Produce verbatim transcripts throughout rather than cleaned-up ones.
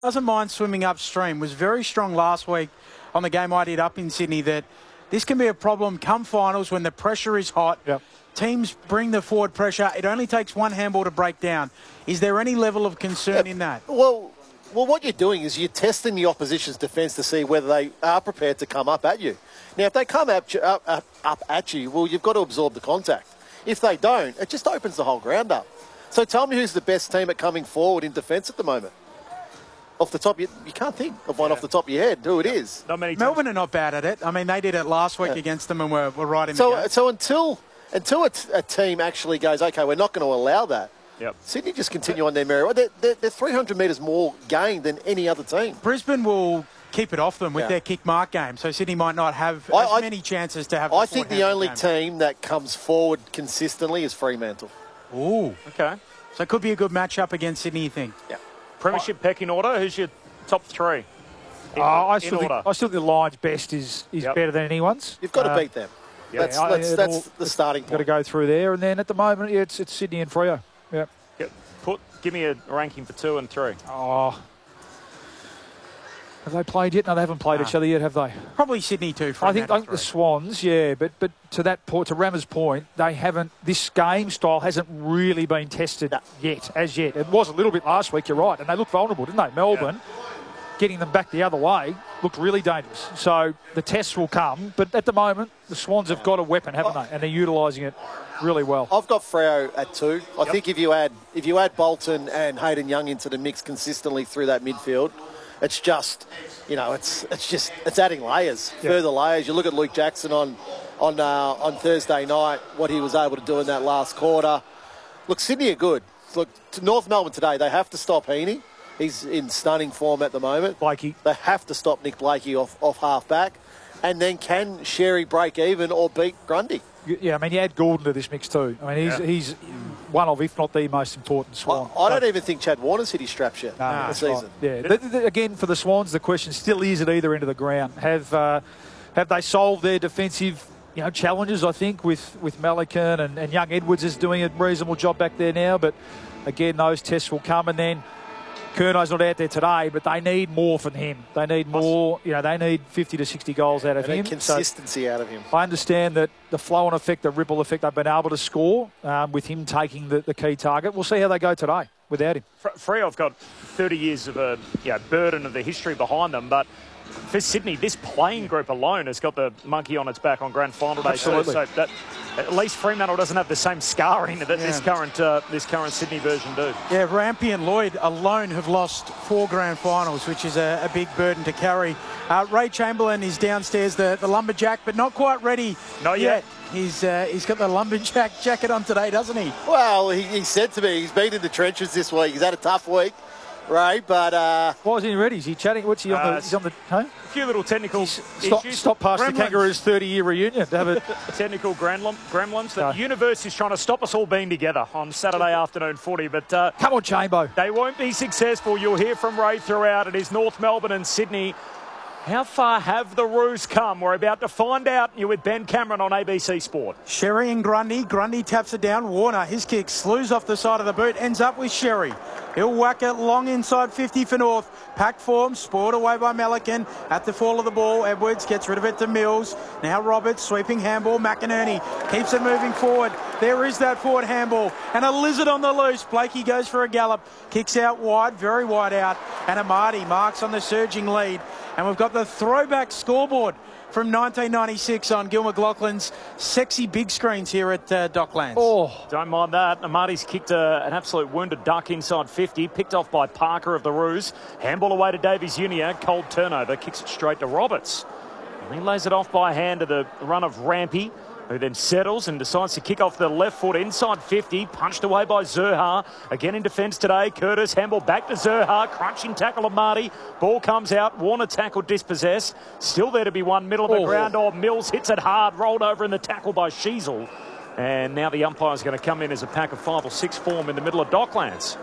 doesn't mind swimming upstream. Was very strong last week on the game I did up in Sydney. That this can be a problem come finals when the pressure is hot. Yep. Teams bring the forward pressure. It only takes one handball to break down. Is there any level of concern yeah, in that? Well, well, what you're doing is you're testing the opposition's defence to see whether they are prepared to come up at you. Now, if they come up, up, up, up at you, well, you've got to absorb the contact. If they don't, it just opens the whole ground up. So tell me who's the best team at coming forward in defence at the moment? Off the top, you, you can't think of one yeah. off the top of your head who it is. Not many. Melbourne are not bad at it. I mean, they did it last week yeah. against them and were, were right in so, the game. So until until a, t a team actually goes, okay, we're not going to allow that. Yep. Sydney just continue on their merry. They're, they're, they're three hundred metres more gained than any other team. Brisbane will keep it off them with yeah. their kick mark game, so Sydney might not have I, as I, many chances to have. I think the only game. team that comes forward consistently is Fremantle. Ooh, okay. So it could be a good matchup against Sydney, you think? Yeah. Premiership oh. pecking order. Who's your top three? In, oh, I, in still think, order. I still think the Lions' best is is yep. better than anyone's. You've got to uh, beat them. Yeah, that's I, that's, that's all, the starting point. Got to go through there, and then at the moment, yeah, it's it's Sydney and Freo. Yeah. Yep. Put give me a ranking for two and three. Oh. Have they played yet? No, they haven't played no. each other yet, have they? Probably Sydney too. I think, I think the Swans, yeah, but but to that point, to Rammer's point, they haven't. This game style hasn't really been tested no. yet, as yet. It was a little bit last week. You're right, and they looked vulnerable, didn't they? Melbourne, yeah. getting them back the other way, looked really dangerous. So the tests will come, but at the moment, the Swans have got a weapon, haven't they? And they're utilising it really well. I've got Freo at two. I yep. think if you add if you add Bolton and Hayden Young into the mix consistently through that midfield. It's just, you know, it's it's just it's adding layers, yep. further layers. You look at Luke Jackson on on uh, on Thursday night, what he was able to do in that last quarter. Look, Sydney are good. Look, to North Melbourne today, they have to stop Heaney. He's in stunning form at the moment. Blakey. They have to stop Nick Blakey off off half back, and then can Sherry break even or beat Grundy? Yeah, I mean, you add Gordon to this mix too. I mean, he's yeah. he's one of, if not the most important Swan. I, I don't even think Chad Warner's hit his straps yet no, this season. Right. Yeah, the, the, again, for the Swans, the question still is at either end of the ground. Have uh, have they solved their defensive you know, challenges, I think, with, with Melican and, and Young Edwards is doing a reasonable job back there now. But, again, those tests will come. And then Curno's not out there today, but they need more from him. They need more, you know, they need fifty to sixty goals out of they him. Need consistency so out of him. I understand that the flow-on effect, the ripple effect, they've been able to score um, with him taking the, the key target. We'll see how they go today without him. Freo have got thirty years of a you know, burden of the history behind them, but for Sydney, this playing group alone has got the monkey on its back on grand final day. Absolutely. So that, at least Fremantle doesn't have the same scarring that yeah. this current uh, this current Sydney version do. Yeah, Rampy and Lloyd alone have lost four grand finals, which is a, a big burden to carry. Uh, Ray Chamberlain is downstairs, the, the lumberjack, but not quite ready Not yet. yet. He's uh, he's got the lumberjack jacket on today, doesn't he? Well, he, he said to me he's been in the trenches this week. He's had a tough week, Ray, but... Uh, Why is he ready? Is he chatting? What's he on uh, the... He's on the... Huh? A few little technical stop, issues. Stop past Gremlins. the Kangaroos' thirty-year reunion to have a... Technical gremlin, gremlins. The No. universe is trying to stop us all being together on Saturday afternoon footy, but... Uh, Come on, Chambo. They won't be successful. You'll hear from Ray throughout. It is North Melbourne and Sydney. How far have the Roos come? We're about to find out. You're with Ben Cameron on A B C Sport. Sherry and Grundy. Grundy taps it down. Warner, his kick slews off the side of the boot. Ends up with Sherry. He'll whack it long inside fifty for North. Pack form, spoiled away by Melican. At the fall of the ball, Edwards gets rid of it to Mills. Now Roberts, sweeping handball. McInerney keeps it moving forward. There is that forward handball. And a lizard on the loose. Blakey goes for a gallop. Kicks out wide, very wide out. And Amadi marks on the surging lead. And we've got the throwback scoreboard from nineteen ninety-six on Gil McLaughlin's sexy big screens here at uh, Docklands. Oh, don't mind that. Amadi's kicked a, an absolute wounded duck inside fifty, picked off by Parker of the Roos. Handball away to Davies Junior Cold turnover, kicks it straight to Roberts. And he lays it off by hand to the run of Rampy, who then settles and decides to kick off the left foot inside fifty, punched away by Zurhar. Again in defence today, Curtis handball back to Zurhar, crunching tackle of Marty. Ball comes out, Warner tackle dispossessed. Still there to be one, middle of the oh. ground. Oh, Mills hits it hard, rolled over in the tackle by Sheasel. And now the umpire's going to come in as a pack of five or six form in the middle of Docklands.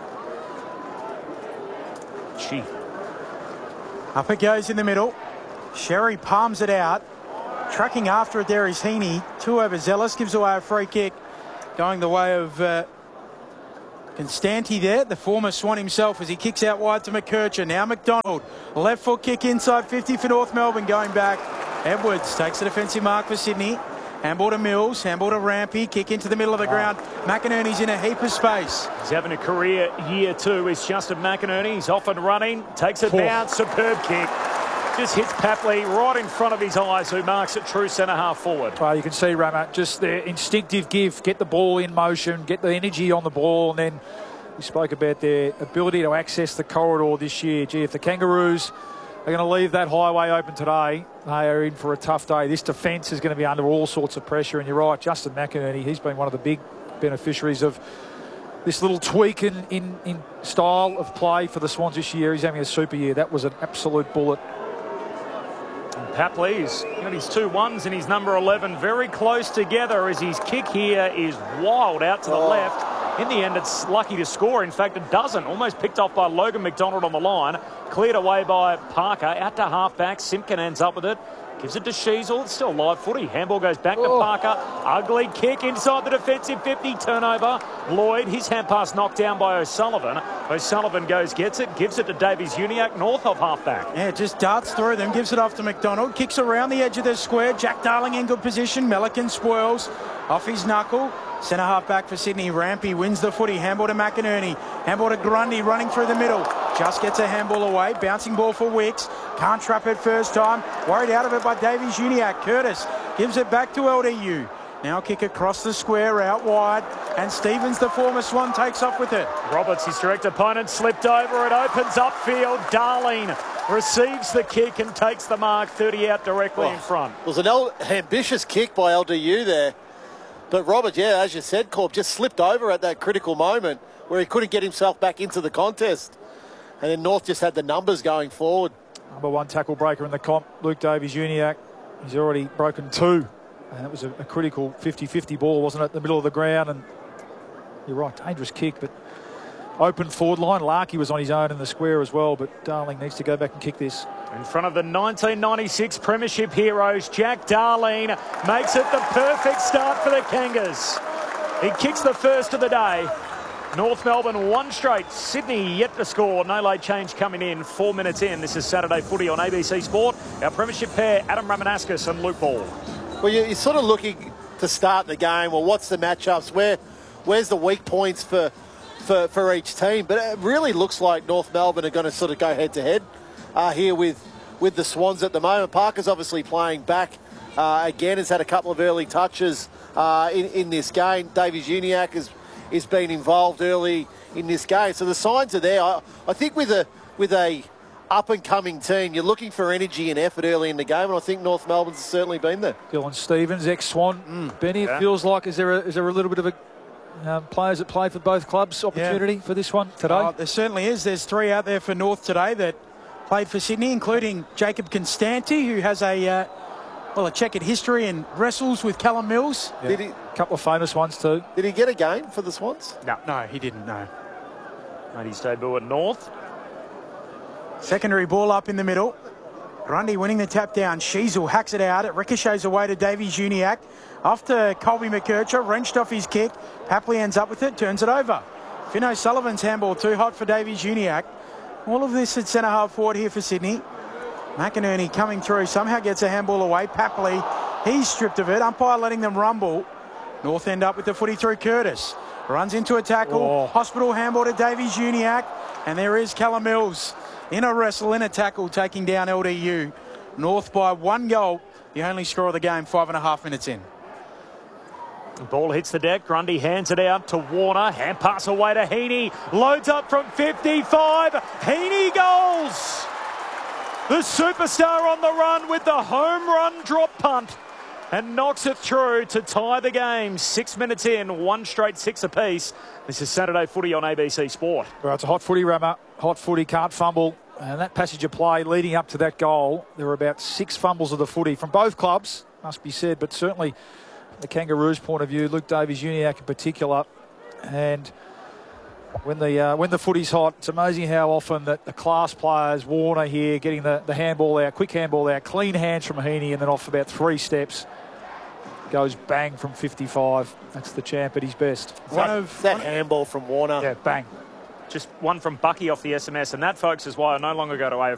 Gee. Up it goes in the middle. Sherry palms it out. Tracking after it there is Heaney. Too overzealous, gives away a free kick. Going the way of uh, Constanti there, the former Swan himself, as he kicks out wide to McKercher. Now McDonald, left foot kick inside fifty for North Melbourne, going back. Edwards takes the defensive mark for Sydney. Handball to Mills, handball to Rampy, kick into the middle of the ground. McInerney's in a heap of space. He's having a career year too, is Justin McInerney. He's off and running, takes a bounce, superb kick. Just hits Papley right in front of his eyes, who marks it true centre half forward. Well, you can see, Rama, just the instinctive give, get the ball in motion, get the energy on the ball, and then we spoke about their ability to access the corridor this year. Gee, if the Kangaroos are going to leave that highway open today, they are in for a tough day. This defence is going to be under all sorts of pressure, and you're right, Justin McInerney, he's been one of the big beneficiaries of this little tweak in, in, in style of play for the Swans this year. He's having a super year. That was an absolute bullet. Papley's got his two ones and his number eleven very close together as his kick here is wild out to the oh. left. In the end, it's lucky to score. In fact, it doesn't. Almost picked off by Logan McDonald on the line. Cleared away by Parker. Out to half-back. Simpkin ends up with it. Gives it to Sheasel. It's still live footy. Handball goes back oh. to Parker. Ugly kick inside the defensive fifty. Turnover. Lloyd, his hand pass knocked down by O'Sullivan. O'Sullivan goes, gets it, gives it to Davies-Uniacke, north of half-back. Yeah, just darts through them, gives it off to McDonald. Kicks around the edge of the square. Jack Darling in good position. Melican spoils off his knuckle. Centre half back for Sydney. Rampy wins the footy. Handball to McInerney. Handball to Grundy running through the middle. Just gets a handball away. Bouncing ball for Wicks. Can't trap it first time. Worried out of it by Davies-Uniacke. Curtis gives it back to L D U. Now kick across the square out wide. And Stevens, the former Swan, takes off with it. Roberts, his direct opponent, slipped over. It opens upfield. Darling receives the kick and takes the mark. thirty out directly oh, in front. It was an ambitious kick by L D U there. But Robert, yeah, as you said, Corb, just slipped over at that critical moment where he couldn't get himself back into the contest. And then North just had the numbers going forward. Number one tackle breaker in the comp, Luke Davies-Uniacke. He's already broken two. And it was a, a critical fifty fifty ball, wasn't it, in the middle of the ground? And you're right, dangerous kick, but open forward line. Larkey was on his own in the square as well, but Darling needs to go back and kick this. In front of the nineteen ninety-six Premiership heroes, Jack Darling makes it the perfect start for the Kangas. He kicks the first of the day. North Melbourne one straight. Sydney yet to score. No late change coming in. Four minutes in. This is Saturday Footy on A B C Sport. Our Premiership pair, Adam Ramanauskas and Luke Ball. Well, you're sort of looking to start the game. Well, what's the matchups? Where, where's the weak points for, for, for each team? But it really looks like North Melbourne are going to sort of go head-to-head uh, here with, with the Swans at the moment. Parker's obviously playing back uh, again. Has had a couple of early touches uh, in, in this game. Davies-Uniacke has, has been involved early in this game. So the signs are there. I, I think with a with a up-and-coming team, you're looking for energy and effort early in the game, and I think North Melbourne's certainly been there. Dylan Stevens, ex-Swan. Mm. Benny, yeah. It feels like, is there a, is there a little bit of a um, players that play for both clubs opportunity yeah. for this one today? Oh, there certainly is. There's three out there for North today that played for Sydney, including Jacob Constanti, who has a uh, well a checkered history and wrestles with Callum Mills. Yeah. Did he, a couple of famous ones too. Did he get a game for the Swans? No, no, he didn't. No. Made his debut at North. Secondary ball up in the middle. Grundy winning the tap down. Sheasel hacks it out. It ricochets away to Davies-Uniacke. After Colby McKercher wrenched off his kick. Papley ends up with it, turns it over. Finn O'Sullivan's handball too hot for Davies-Uniacke. All of this at centre half forward here for Sydney. McInerney coming through, somehow gets a handball away. Papley, he's stripped of it. Umpire letting them rumble. North end up with the footy through Curtis. Runs into a tackle. Oh. Hospital handball to Davies-Uniacke. And there is Callum Mills in a wrestle, in a tackle, taking down L D U. North by one goal. The only score of the game, five and a half minutes in. The ball hits the deck. Grundy hands it out to Warner. Hand pass away to Heaney. Loads up from fifty-five. Heaney goals. The superstar on the run with the home run drop punt. And knocks it through to tie the game. Six minutes in, one straight six apiece. This is Saturday Footy on A B C Sport. Well, it's a hot footy, Rammer. Hot footy, can't fumble. And that passage of play leading up to that goal, there were about six fumbles of the footy from both clubs, must be said, but certainly from the Kangaroos' point of view, Luke Davies-Uniacke in particular. And when the uh, when the footy's hot, it's amazing how often that the class players, Warner here, getting the, the handball out, quick handball out, clean hands from Heaney, and then off about three steps. goes bang from fifty-five. That's the champ at his best. One that, of that handball from Warner. Yeah, bang. Just one from Bucky off the S M S, and that, folks, is why I no longer go to A F